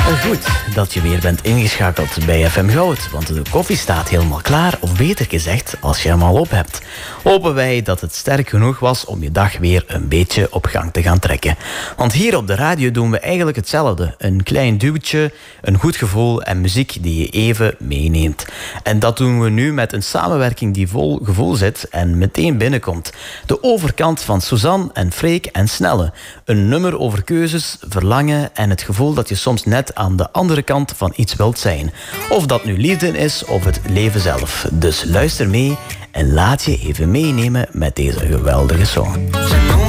Goed dat je weer bent ingeschakeld bij FM Goud, want de koffie staat helemaal klaar, of beter gezegd, als je hem al op hebt. Hopen wij dat het sterk genoeg was om je dag weer een beetje op gang te gaan trekken. Want hier op de radio doen we eigenlijk hetzelfde. Een klein duwtje, een goed gevoel en muziek die je even meeneemt. En dat doen we nu met een samenwerking die vol gevoel zit en meteen binnenkomt. De overkant van Suzanne en Freek en Snelle. Een nummer over keuzes, verlangen en het gevoel dat je soms net aan de andere kant van iets wilt zijn. Of dat nu liefde is of het leven zelf. Dus luister mee en laat je even meenemen met deze geweldige song.